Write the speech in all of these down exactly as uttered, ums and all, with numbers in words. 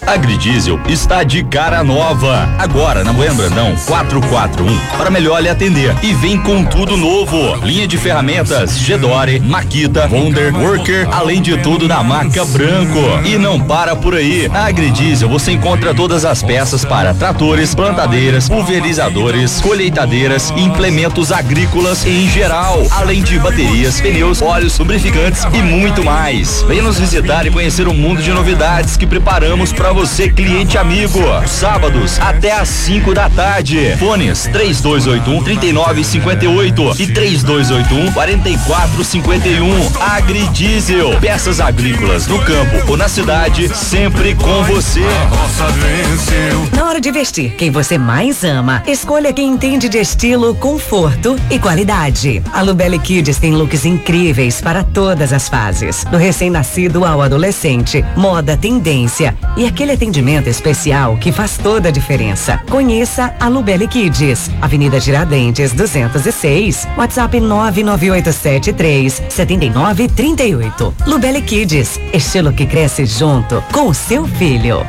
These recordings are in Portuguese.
Agridiesel está de cara nova. Agora na Bueno Brandão quatrocentos e quarenta e um para melhor lhe atender. E vem com tudo novo. Linha de ferramentas Gedore, Makita, Wonder, Worker, além de tudo na marca Branco. E não para por aí. Na Agridiesel você encontra todas as peças para tratores, plantadeiras, pulverizadores, colheitadeiras e implementos agrícolas em geral. Além de baterias, pneus, óleos, lubrificantes e muito mais. Venha nos visitar e conhecer um mundo de novidades que preparamos para você, cliente amigo. Sábados até às cinco da tarde. Fones três dois oito um, três nove cinco oito e três dois oito um, quatro quatro cinco um. Agridiesel, peças agrícolas no campo ou na cidade, sempre com você. Na hora de vestir quem você mais ama, escolha quem entende de estilo, conforto e qualidade. A Lubelli Kids tem looks incríveis para todas as fases, do recém-nascido ao adolescente, moda, tendência e aquele atendimento especial que faz toda a diferença. Conheça a Lubelli Kids, Avenida Tiradentes duzentos e seis, WhatsApp nove nove oito sete três sete nove três oito. Lubelli Kids, estilo que cresce junto com o seu filho.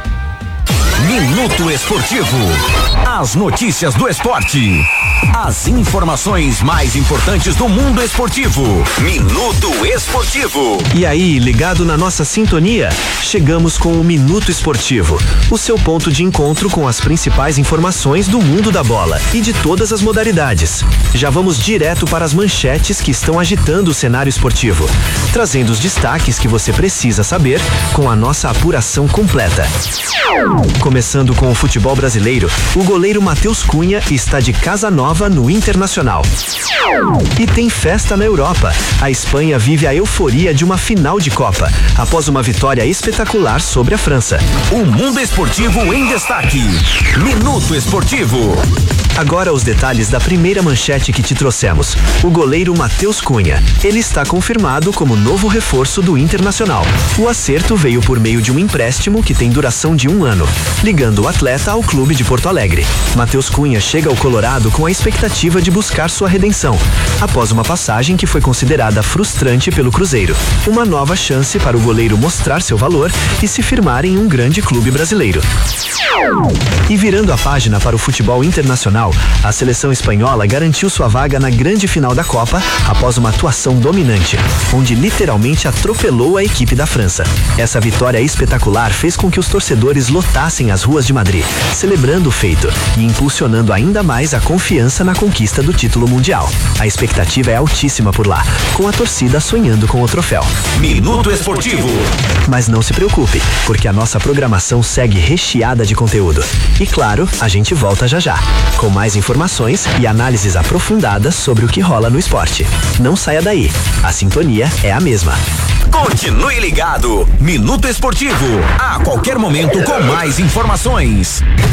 Minuto Esportivo. As notícias do esporte. As informações mais importantes do mundo esportivo. Minuto Esportivo. E aí, ligado na nossa sintonia? Chegamos com o Minuto Esportivo, o seu ponto de encontro com as principais informações do mundo da bola e de todas as modalidades. Já vamos direto para as manchetes que estão agitando o cenário esportivo, trazendo os destaques que você precisa saber com a nossa apuração completa. Começando com o futebol brasileiro, o goleiro Matheus Cunha está de casa nova no Internacional. E tem festa na Europa. A Espanha vive a euforia de uma final de Copa, após uma vitória espetacular sobre a França. O mundo esportivo em destaque. Minuto Esportivo. Agora os detalhes da primeira manchete que te trouxemos. O goleiro Matheus Cunha. Ele está confirmado como novo reforço do Internacional. O acerto veio por meio de um empréstimo que tem duração de um ano, ligando o atleta ao clube de Porto Alegre. Matheus Cunha chega ao Colorado com a expectativa de buscar sua redenção, após uma passagem que foi considerada frustrante pelo Cruzeiro. Uma nova chance para o goleiro mostrar seu valor e se firmar em um grande clube brasileiro. E virando a página para o futebol internacional, a seleção espanhola garantiu sua vaga na grande final da Copa após uma atuação dominante, onde literalmente atropelou a equipe da França. Essa vitória espetacular fez com que os torcedores lotassem as ruas de Madrid, celebrando o feito e impulsionando ainda mais a confiança na conquista do título mundial. A expectativa é altíssima por lá, com a torcida sonhando com o troféu. Minuto Esportivo. Mas não se preocupe, porque a nossa programação segue recheada de conteúdo. E claro, a gente volta já já, com mais informações e análises aprofundadas sobre o que rola no esporte. Não saia daí, a sintonia é a mesma. Continue ligado. Minuto Esportivo. A qualquer momento com mais informações.